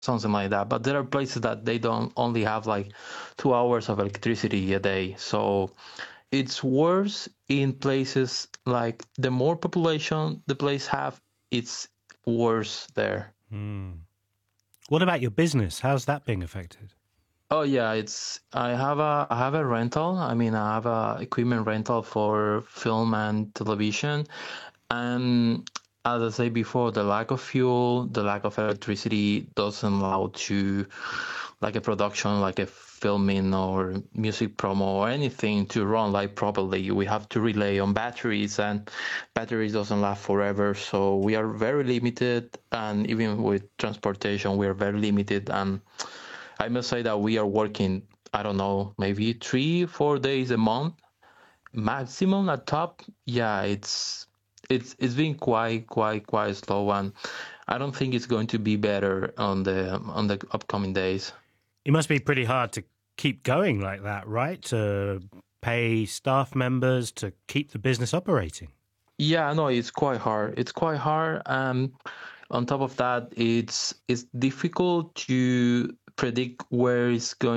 something like that. But there are places that they don't only have like 2 hours of electricity a day. So it's worse in places like the more population the place have, it's worse there. What about your business? How's that being affected? Oh yeah, I have a rental. I mean, I have a equipment rental for film and television. And as I said before, the lack of fuel, the lack of electricity doesn't allow to like a production, like a filming or music promo or anything to run like properly. We have to rely on batteries, and batteries doesn't last forever. So we are very limited, and even with transportation, we are very limited. And I must say that we are working, I don't know, maybe 3-4 days a month maximum at top. Yeah, it's been quite slow, and I don't think it's going to be better on the upcoming days. It must be pretty hard to keep going like that, right? To pay staff members to keep the business operating. Yeah, no, it's quite hard. It's quite hard. On top of that, it's difficult to predict where it's going